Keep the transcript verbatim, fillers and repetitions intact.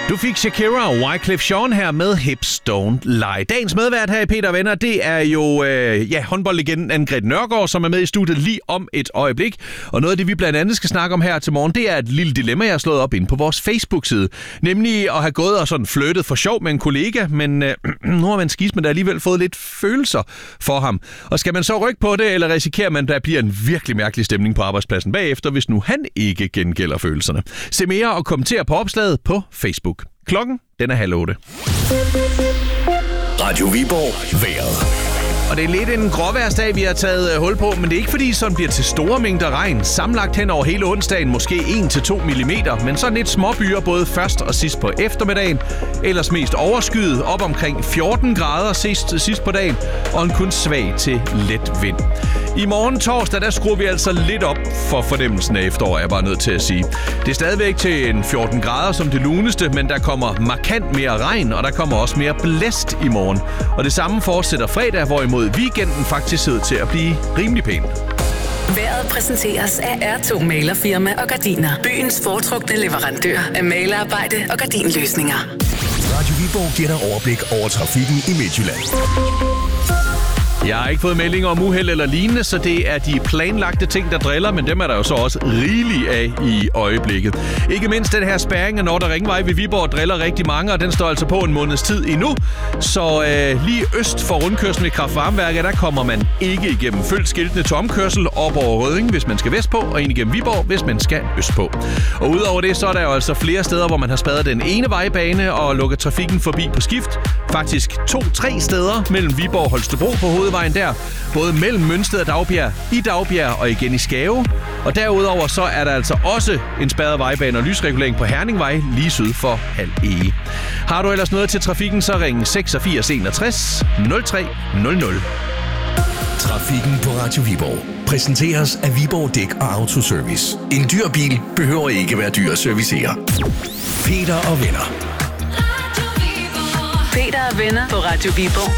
Du fik Shakira og Wyclef Jean her med Hips Don't Lie. Dagens medvært her i Peter og Venner, det er jo øh, ja, håndboldlegenden Anne-Grethe Nørgaard, som er med i studiet lige om et øjeblik. Og noget af det, vi blandt andet skal snakke om her til morgen, det er et lille dilemma, jeg har slået op inde på vores Facebook-side. Nemlig at have gået og sådan flirtet for sjov med en kollega, men øh, nu har man skismet, der alligevel fået lidt følelser for ham. Og skal man så rykke på det, eller risikerer man, der bliver en virkelig mærkelig stemning på arbejdspladsen bagefter, hvis nu han ikke gengælder følelserne? Se mere og kommentere på opslaget på Facebook. Klokken, den er halv otte. Radio Viborg vejret. Og det er lidt en gråværsdag, vi har taget hul på, men det er ikke fordi, sådan bliver til store mængder regn. Sammenlagt hen over hele onsdagen, måske en til to millimeter, men sådan lidt småbyer både først og sidst på eftermiddagen. Ellers mest overskyet, op omkring fjorten grader sidst, sidst på dagen, og en kun svag til let vind. I morgen torsdag, der skruer vi altså lidt op for fornemmelsen af efterår, er jeg bare nødt til at sige. Det er stadigvæk til en fjorten grader som det luneste, men der kommer markant mere regn, og der kommer også mere blæst i morgen. Og det samme fortsætter fredag, hvorimod weekenden faktisk ser ud til at blive rimelig pæn. Vejret præsenteres af R to Malerfirma og Gardiner. Byens foretrukne leverandør af malerarbejde og gardinløsninger. Radio Viborg giver dig overblik over trafikken i Midtjylland. Jeg har ikke fået meldinger om uheld eller lignende, så det er de planlagte ting, der driller, men dem er der jo så også rigeligt af i øjeblikket. Ikke mindst den her spærring af Nordre Ringvej ved Viborg driller rigtig mange, og den står altså på en måneds tid endnu. Så øh, lige øst for rundkørslen ved Kraft-Varme-værket, der kommer man ikke igennem. Følg skiltene til omkørsel op over Rødding, hvis man skal vestpå, og ind igennem Viborg, hvis man skal østpå. Og udover det, så er der jo altså flere steder, hvor man har spadet den ene vejbane og lukket trafikken forbi på skift. Faktisk to-tre steder mellem Viborg og Holstebro på hovedvejen der. Både mellem Mønsted og Dagbjerg, i Dagbjerg og igen i Skave. Og derudover så er der altså også en spærret vejbane og lysregulering på Herningvej lige syd for Hald Ege. Har du ellers noget til trafikken, så ring seksogfirs enogtres nul tre nul nul. Trafikken på Radio Viborg præsenteres af Viborg Dæk og Autoservice. En dyr bil behøver ikke være dyr at servicere. Peter og Venner. Peter og Venner på Radio Viborg.